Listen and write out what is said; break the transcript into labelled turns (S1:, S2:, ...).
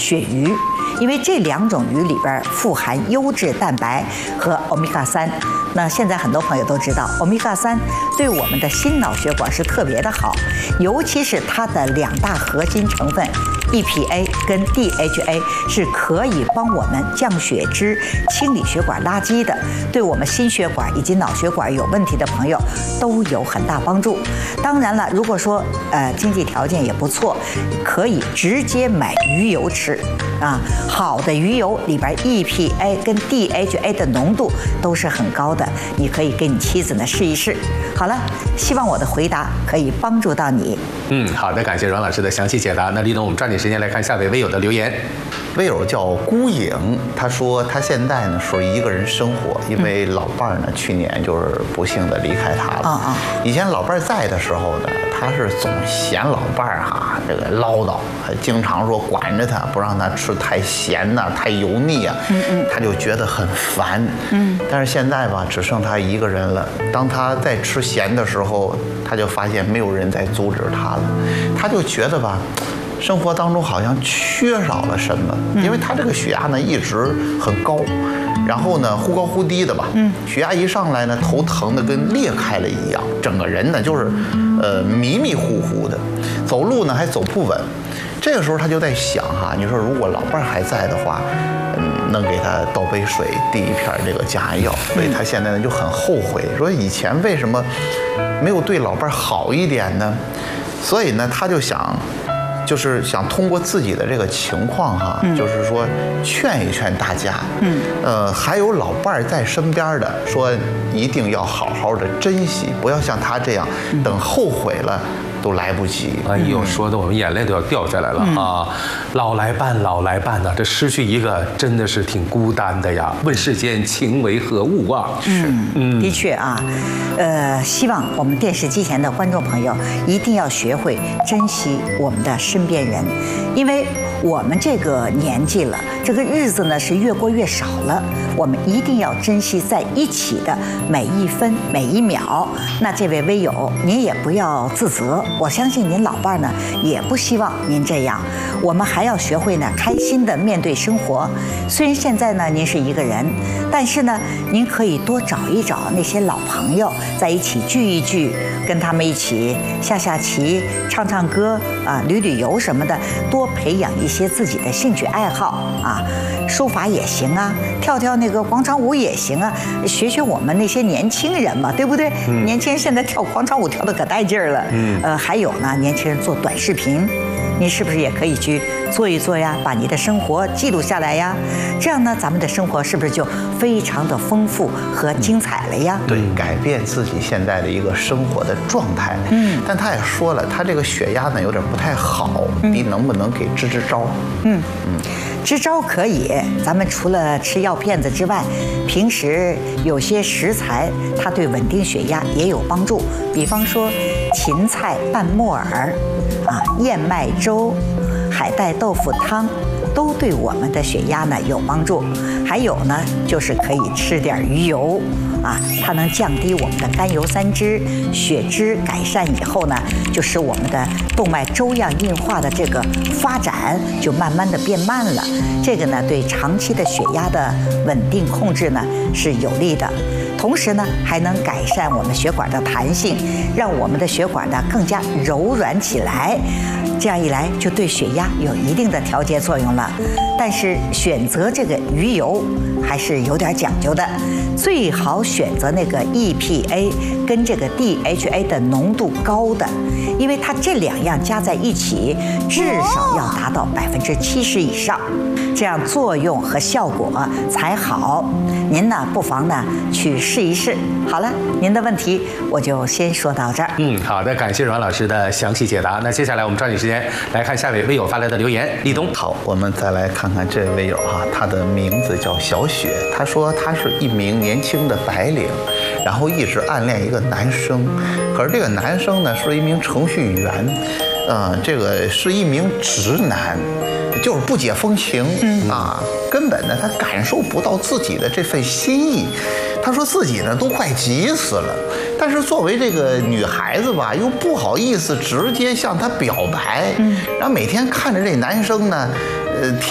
S1: 鳕鱼，因为这2种鱼里边富含优质蛋白和欧米伽3。那现在很多朋友都知道，欧米伽3对我们的心脑血管是特别的好，尤其是它的2大核心成分 EPA 跟 DHA 是可以帮我们降血脂、清理血管垃圾的，对我们心血管以及脑血管有问题的朋友都有很大帮助。当然了，如果说经济条件也不错，可以直接买鱼油吃啊。好的鱼油里边 EPA 跟 DHA 的浓度都是很高的，你可以给你妻子呢试一试。好了，希望我的回答可以帮助到你。
S2: 好的，感谢阮老师的详细解答。那李董，我们抓紧时间来看下位微友的留言。
S3: 微友叫孤影，他说他现在呢是一个人生活，因为老伴儿呢去年就是不幸的离开他了。以前老伴儿在的时候呢，他是总嫌老伴儿这个唠叨，经常说管着他，不让他吃太咸呐、太油腻啊，他就觉得很烦。但是现在吧，只剩他一个人了。当他在吃咸的时候，他就发现没有人在阻止他了，他就觉得吧，生活当中好像缺少了什么，因为他这个血压呢一直很高，然后呢忽高忽低的吧，血压一上来呢，头疼的跟裂开了一样，整个人呢就是迷迷糊糊的，走路呢还走不稳。这个时候他就在想你说如果老伴儿还在的话，能给他倒杯水，递一片这个降压药，所以他现在呢就很后悔，说以前为什么没有对老伴儿好一点呢？所以呢他就想。就是想通过自己的这个情况就是说劝一劝大家，还有老伴儿在身边的，说一定要好好的珍惜，不要像他这样，等后悔了都来不及。
S2: 哎呦，说的我们眼泪都要掉下来了啊！老来伴，老来伴呐，这失去一个真的是挺孤单的呀。问世间情为何物啊？
S1: 的确啊，希望我们电视机前的观众朋友一定要学会珍惜我们的身边人，因为我们这个年纪了，这个日子呢是越过越少了，我们一定要珍惜在一起的每一分每一秒。那这位微友，您也不要自责，我相信您老伴呢也不希望您这样。我们还要学会呢开心的面对生活。虽然现在呢您是一个人，但是呢您可以多找一找那些老朋友，在一起聚一聚，跟他们一起下下棋、唱唱歌旅旅游什么的，多培养一些自己的兴趣爱好书法也行跳跳那个广场舞也行学学我们那些年轻人嘛，对不对？年轻人现在跳广场舞跳得可带劲儿了。还有呢，年轻人做短视频，你是不是也可以去做一做呀？把你的生活记录下来呀，这样呢，咱们的生活是不是就非常的丰富和精彩了呀？
S3: 对，改变自己现在的一个生活的状态。但他也说了，他这个血压呢有点不太好，你能不能给支招？
S1: 支招可以，咱们除了吃药片子之外，平时有些食材它对稳定血压也有帮助，比方说芹菜拌木耳燕麦粥、海带豆腐汤，都对我们的血压呢有帮助。还有呢，就是可以吃点鱼油它能降低我们的甘油三酯，血脂改善以后呢，就使我们的动脉粥样硬化的这个发展就慢慢的变慢了。这个呢，对长期的血压的稳定控制呢是有利的。同时呢，还能改善我们血管的弹性，让我们的血管呢更加柔软起来。这样一来，就对血压有一定的调节作用了。但是选择这个鱼油还是有点讲究的，最好选择那个 EPA 跟这个 DHA 的浓度高的，因为它这2样加在一起，至少要达到70%以上，这样作用和效果才好。您呢，不妨呢去试一试。好了，您的问题我就先说到这儿。
S2: 好的，感谢阮老师的详细解答。那接下来我们抓紧时间来看下位微友发来的留言。立冬，
S3: 好，我们再来看看这位微友他的名字叫小雪。他说他是一名年轻的白领，然后一直暗恋一个男生，可是这个男生呢是一名程序员，这个是一名直男，就是不解风情根本呢他感受不到自己的这份心意。他说自己呢都快急死了，但是作为这个女孩子吧，又不好意思直接向他表白，然后每天看着这男生呢，